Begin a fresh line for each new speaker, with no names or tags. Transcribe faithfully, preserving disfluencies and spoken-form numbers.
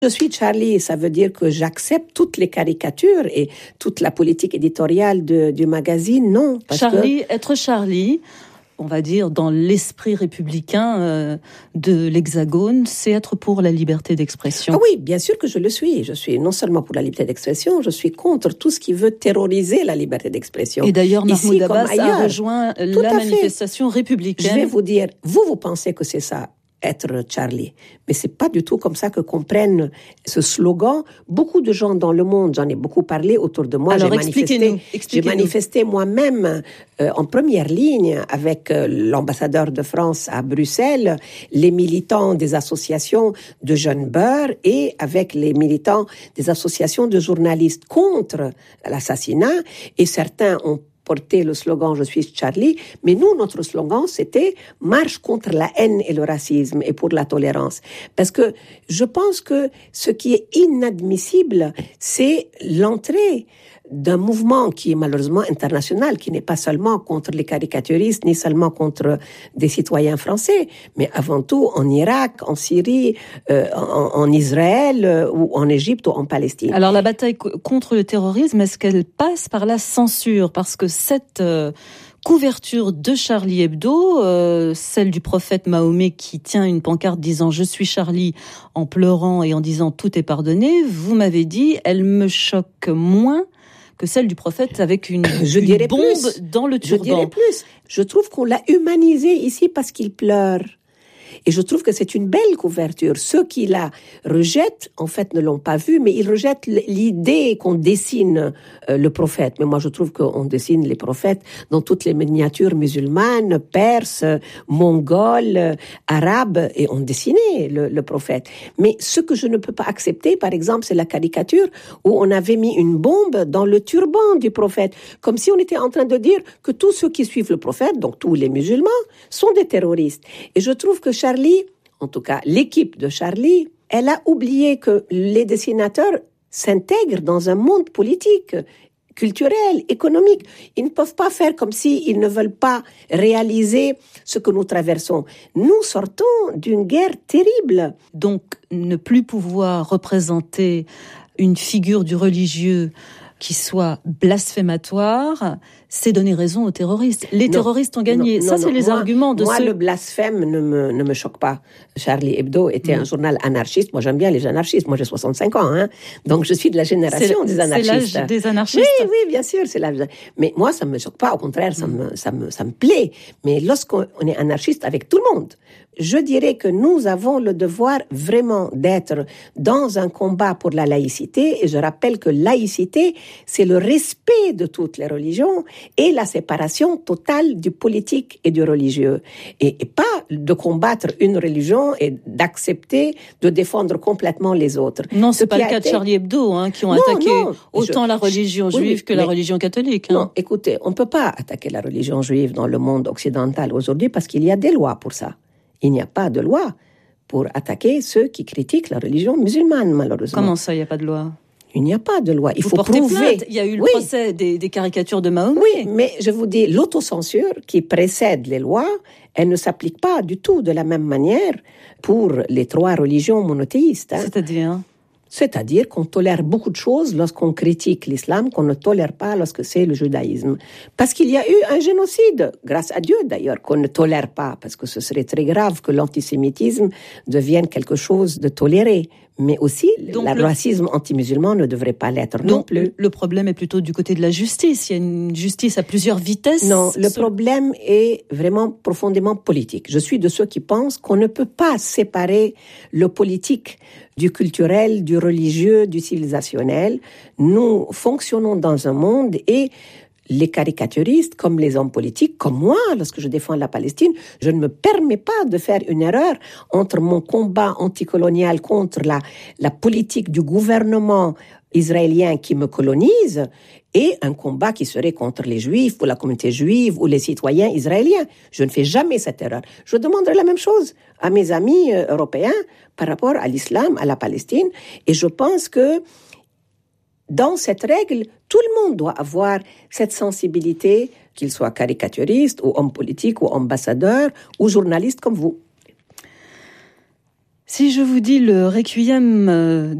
Je suis Charlie, ça veut dire que j'accepte toutes les caricatures et toute la politique éditoriale de, du magazine, non.
Parce Charlie, que... être Charlie, on va dire, dans l'esprit républicain euh, de l'Hexagone, c'est être pour la liberté d'expression.
Ah oui, bien sûr que je le suis. Je suis non seulement pour la liberté d'expression, je suis contre tout ce qui veut terroriser la liberté d'expression.
Et d'ailleurs, Mahmoud Abbas a rejoint tout la manifestation
fait.
républicaine.
Je vais vous dire, vous, vous pensez que c'est ça, être Charlie. Mais c'est pas du tout comme ça que comprennent ce slogan. Beaucoup de gens dans le monde, j'en ai beaucoup parlé autour de moi.
Alors,
j'ai manifesté,
expliquez-nous,
j'ai manifesté moi-même euh, en première ligne avec euh, l'ambassadeur de France à Bruxelles, les militants des associations de jeunes beurs et avec les militants des associations de journalistes contre l'assassinat. Et certains ont porter le slogan « Je suis Charlie », mais nous, notre slogan, c'était « Marche contre la haine et le racisme et pour la tolérance ». Parce que je pense que ce qui est inadmissible, c'est l'entrée d'un mouvement qui est malheureusement international, qui n'est pas seulement contre les caricaturistes, ni seulement contre des citoyens français, mais avant tout en Irak, en Syrie, euh, en, en Israël, euh, ou en Égypte ou en Palestine.
Alors la bataille contre le terrorisme, est-ce qu'elle passe par la censure ? Parce que cette euh, couverture de Charlie Hebdo, euh, celle du prophète Mahomet qui tient une pancarte disant « Je suis Charlie » en pleurant et en disant « Tout est pardonné », vous m'avez dit, elle me choque moins que celle du prophète avec une,
je
une
dirais
bombe
plus.
dans le turban.
Je dirais plus. Je trouve qu'on l'a humanisé ici parce qu'il pleure. Et je trouve que c'est une belle couverture. Ceux qui la rejettent, en fait, ne l'ont pas vue, mais ils rejettent l'idée qu'on dessine euh, le prophète. Mais moi, je trouve qu'on dessine les prophètes dans toutes les miniatures musulmanes, perses, mongoles, arabes, et on dessinait le, le prophète. Mais ce que je ne peux pas accepter, par exemple, c'est la caricature où on avait mis une bombe dans le turban du prophète, comme si on était en train de dire que tous ceux qui suivent le prophète, donc tous les musulmans, sont des terroristes. Et je trouve que Charlie, en tout cas l'équipe de Charlie, elle a oublié que les dessinateurs s'intègrent dans un monde politique, culturel, économique. Ils ne peuvent pas faire comme s'ils ne veulent pas réaliser ce que nous traversons. Nous sortons d'une guerre terrible.
Donc, ne plus pouvoir représenter une figure du religieux qui soit blasphématoire, c'est donner raison aux terroristes. Les non, terroristes ont gagné.
Non,
Ça,
non,
c'est
non.
les
moi,
arguments de
moi,
ceux...
Moi, le blasphème ne me, ne me choque pas. Charlie Hebdo était mmh. un journal anarchiste. Moi, j'aime bien les anarchistes. Moi, j'ai soixante-cinq ans. Hein. Donc, je suis de la génération
c'est,
des anarchistes.
C'est l'âge des anarchistes.
Oui, oui, bien sûr. C'est l'âge. Mais moi, ça ne me choque pas. Au contraire, ça, mmh. me, ça, me, ça me plaît. Mais lorsqu'on est anarchiste avec tout le monde, je dirais que nous avons le devoir vraiment d'être dans un combat pour la laïcité. Et je rappelle que laïcité, c'est le respect de toutes les religions et la séparation totale du politique et du religieux. Et, et pas de combattre une religion et d'accepter de défendre complètement les autres.
Non, c'est Ce pas le cas été... de Charlie Hebdo, hein, qui ont non, attaqué non, autant je, la religion je, juive oui, que la religion catholique. Hein.
Non, écoutez, on ne peut pas attaquer la religion juive dans le monde occidental aujourd'hui parce qu'il y a des lois pour ça. Il n'y a pas de loi pour attaquer ceux qui critiquent la religion musulmane, malheureusement.
Comment ça, il n'y a pas de loi ?
Il n'y a pas de loi. Il
vous
faut
portez
prouver.
Plainte. Il y a eu le
oui.
procès des, des caricatures de Mahomet.
Oui, mais je vous dis, l'autocensure qui précède les lois, elle ne s'applique pas du tout de la même manière pour les trois religions monothéistes. Hein.
C'est-à-dire ?
C'est-à-dire qu'on tolère beaucoup de choses lorsqu'on critique l'islam, qu'on ne tolère pas lorsque c'est le judaïsme. Parce qu'il y a eu un génocide, grâce à Dieu d'ailleurs, qu'on ne tolère pas, parce que ce serait très grave que l'antisémitisme devienne quelque chose de toléré. Mais aussi, donc le racisme anti-musulman ne devrait pas l'être non plus.
Le problème est plutôt du côté de la justice. Il y a une justice à plusieurs vitesses.
Non, le problème est vraiment profondément politique. Je suis de ceux qui pensent qu'on ne peut pas séparer le politique du culturel, du religieux, du civilisationnel. Nous fonctionnons dans un monde et les caricaturistes, comme les hommes politiques, comme moi, lorsque je défends la Palestine, je ne me permets pas de faire une erreur entre mon combat anticolonial contre la, la politique du gouvernement israélien qui me colonise et un combat qui serait contre les Juifs ou la communauté juive ou les citoyens israéliens. Je ne fais jamais cette erreur. Je demanderai la même chose à mes amis européens par rapport à l'islam, à la Palestine, et je pense que dans cette règle, tout le monde doit avoir cette sensibilité, qu'il soit caricaturiste ou homme politique ou ambassadeur ou journaliste comme vous.
Si je vous dis le requiem